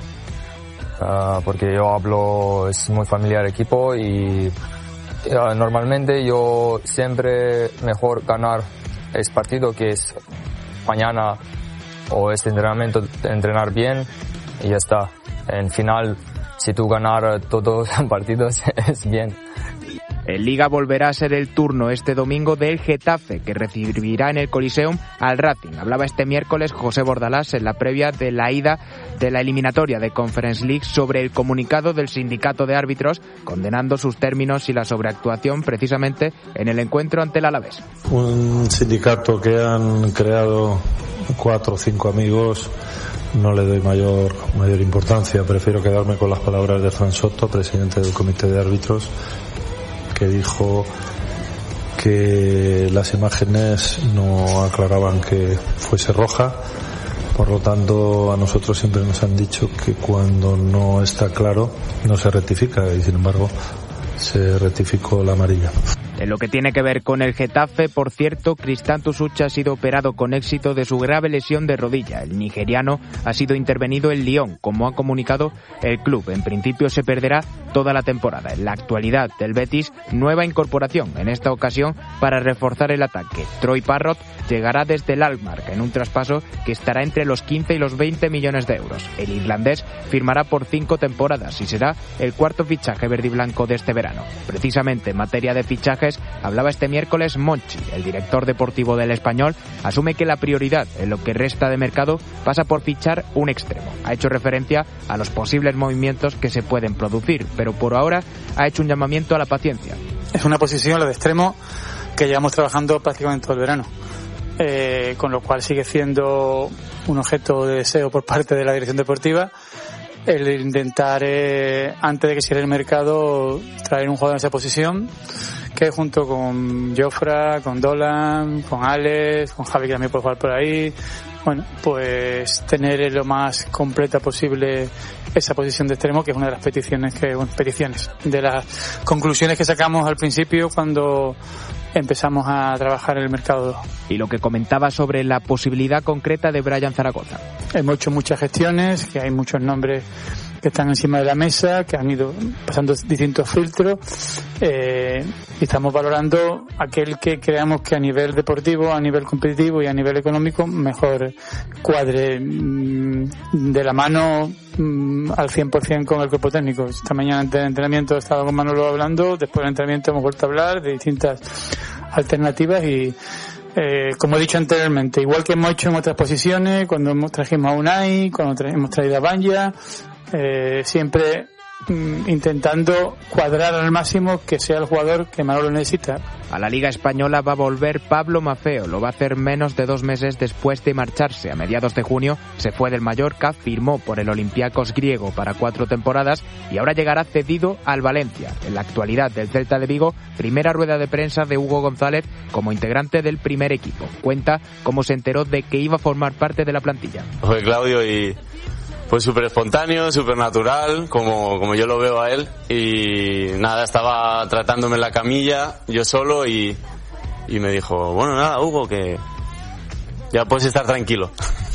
S28: porque yo hablo, es muy familiar equipo y normalmente yo siempre mejor ganar este partido que es mañana o este entrenamiento, entrenar bien y ya está. En final, si tú ganar todos los partidos es bien.
S25: En Liga volverá a ser el turno este domingo del Getafe, que recibirá en el Coliseum al Racing. Hablaba este miércoles José Bordalás en la previa de la ida de la eliminatoria de Conference League sobre el comunicado del sindicato de árbitros condenando sus términos y la sobreactuación precisamente en el encuentro ante el Alavés.
S29: Un sindicato que han creado
S1: 4 o 5 amigos no le doy mayor importancia. Prefiero quedarme con las palabras de Fran Soto, presidente del comité de árbitros, que dijo que las imágenes no aclaraban que fuese roja. Por lo tanto, a nosotros siempre nos han dicho que cuando no está claro no se rectifica, y sin embargo se rectificó la amarilla.
S25: En lo que tiene que ver con el Getafe, por cierto, Cristantus Ucha ha sido operado con éxito de su grave lesión de rodilla. El nigeriano ha sido intervenido en Lyon, como ha comunicado el club. En principio se perderá toda la temporada. En la actualidad del Betis, nueva incorporación, en esta ocasión para reforzar el ataque. Troy Parrott llegará desde el Alkmaar, en un traspaso que estará entre los 15 y los 20 millones de euros. El irlandés firmará por 5 temporadas y será el cuarto fichaje verdiblanco de este verano. Precisamente en materia de fichajes, hablaba este miércoles Monchi. El director deportivo del Español asume que la prioridad en lo que resta de mercado pasa por fichar un extremo. Ha hecho referencia a los posibles movimientos que se pueden producir, pero por ahora ha hecho un llamamiento a la paciencia.
S2: Es una posición, la de extremo, que llevamos trabajando prácticamente todo el verano, con lo cual sigue siendo un objeto de deseo por parte de la dirección deportiva el intentar, antes de que cierre el mercado, traer un jugador en esa posición, que junto con Jofra, con Dolan, con Alex, con Javi, que también puede jugar por ahí, bueno, pues tener lo más completa posible esa posición de extremo, que es una de las peticiones de las conclusiones que sacamos al principio cuando empezamos a trabajar en el mercado.
S25: Y lo que comentaba sobre la posibilidad concreta de Brian Zaragoza.
S2: Hemos hecho muchas gestiones, que hay muchos nombres que están encima de la mesa, que han ido pasando distintos filtros, y estamos valorando aquel que creamos que a nivel deportivo, a nivel competitivo y a nivel económico mejor cuadre de la mano al 100% con el cuerpo técnico. Esta mañana antes del entrenamiento he estado con Manolo hablando, después del entrenamiento hemos vuelto a hablar de distintas alternativas y como he dicho anteriormente, igual que hemos hecho en otras posiciones, cuando trajimos a Unai, cuando hemos traído a Banja, siempre intentando cuadrar al máximo que sea el jugador que Manolo necesita.
S25: A la Liga Española va a volver Pablo Maffeo, lo va a hacer menos de 2 meses después de marcharse. A mediados de junio se fue del Mallorca, firmó por el Olympiacos griego para 4 temporadas y ahora llegará cedido al Valencia. En la actualidad del Celta de Vigo, primera rueda de prensa de Hugo González como integrante del primer equipo. Cuenta cómo se enteró de que iba a formar parte de la plantilla.
S6: Fue Claudio y fue súper espontáneo, súper natural, como yo lo veo a él. Y nada, estaba tratándome en la camilla, yo solo, y me dijo, bueno, nada, Hugo, que ya puedes estar tranquilo.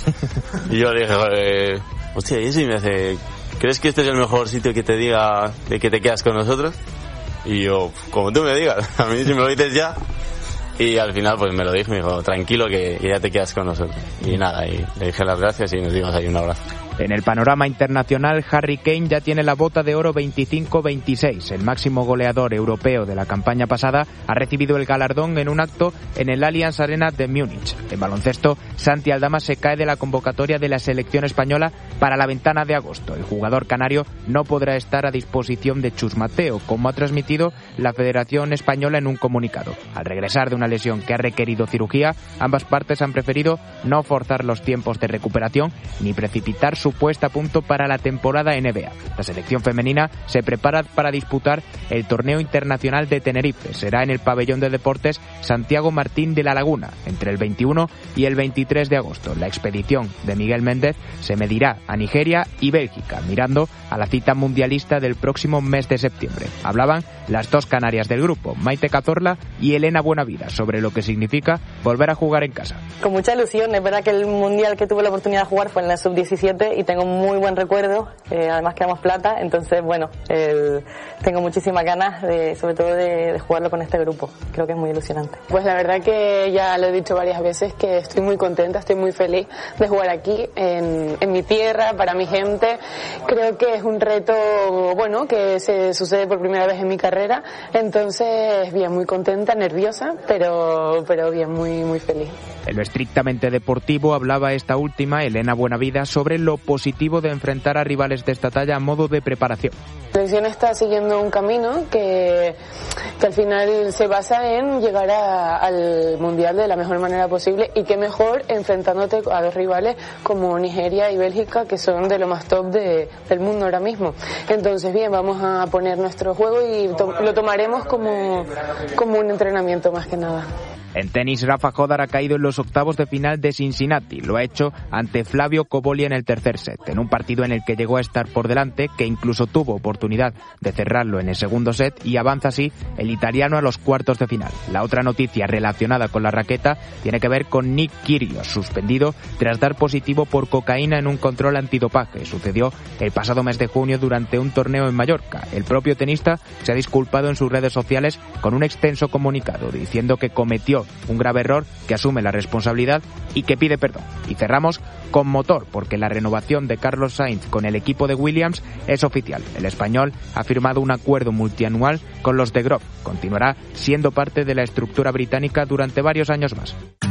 S6: Y yo le dije, hostia, y eso, y me dice, ¿crees que este es el mejor sitio que te diga de que te quedas con nosotros? Y yo, como tú me digas, a mí si me lo dices ya. Y al final pues me lo dijo, me dijo, tranquilo que ya te quedas con nosotros. Y nada, y le dije las gracias y nos dimos ahí un abrazo.
S25: En el panorama internacional, Harry Kane ya tiene la bota de oro 25-26. El máximo goleador europeo de la campaña pasada ha recibido el galardón en un acto en el Allianz Arena de Múnich. En baloncesto, Santi Aldama se cae de la convocatoria de la selección española para la ventana de agosto. El jugador canario no podrá estar a disposición de Chus Mateo, como ha transmitido la Federación Española en un comunicado. Al regresar de una lesión que ha requerido cirugía, ambas partes han preferido no forzar los tiempos de recuperación ni precipitar su puesta a punto para la temporada NBA. La selección femenina se prepara para disputar el torneo internacional de Tenerife. Será en el pabellón de deportes Santiago Martín de la Laguna, entre el 21 y el 23 de agosto. La expedición de Miguel Méndez se medirá a Nigeria y Bélgica, mirando a la cita mundialista del próximo mes de septiembre. Hablaban las 2 canarias del grupo, Maite Cazorla y Elena Buenavida, sobre lo que significa volver a jugar en casa.
S8: Con mucha ilusión, es verdad que el mundial que tuve la oportunidad de jugar fue en la sub-17 y tengo muy buen recuerdo, además quedamos plata, entonces bueno, tengo muchísimas ganas sobre todo de jugarlo con este grupo, creo que es muy ilusionante.
S11: Pues la verdad que ya lo he dicho varias veces que estoy muy contenta, estoy muy feliz de jugar aquí en mi tierra, para mi gente. Creo que es un reto bueno que se sucede por primera vez en mi carrera, entonces bien, muy contenta, nerviosa, pero bien, muy feliz.
S25: En lo estrictamente deportivo hablaba esta última, Elena Buenavida, sobre lo positivo de enfrentar a rivales de esta talla a modo de preparación.
S11: La selección está siguiendo un camino que al final se basa en llegar al Mundial de la mejor manera posible, y qué mejor enfrentándote a dos rivales como Nigeria y Bélgica, que son de lo más top del mundo ahora mismo. Entonces, bien, vamos a poner nuestro juego y lo tomaremos como un entrenamiento más que nada.
S25: En tenis, Rafa Jodar ha caído en los octavos de final de Cincinnati. Lo ha hecho ante Flavio Cobolli en el tercer set, en un partido en el que llegó a estar por delante, que incluso tuvo oportunidad de cerrarlo en el segundo set, y avanza así el italiano a los cuartos de final. La otra noticia relacionada con la raqueta tiene que ver con Nick Kyrgios, suspendido tras dar positivo por cocaína en un control antidopaje. Sucedió el pasado mes de junio durante un torneo en Mallorca. El propio tenista se ha disculpado en sus redes sociales con un extenso comunicado, diciendo que cometió un grave error, que asume la responsabilidad y que pide perdón. Y cerramos con motor, porque la renovación de Carlos Sainz con el equipo de Williams es oficial. El español ha firmado un acuerdo multianual con los de Grove. Continuará siendo parte de la estructura británica durante varios años más.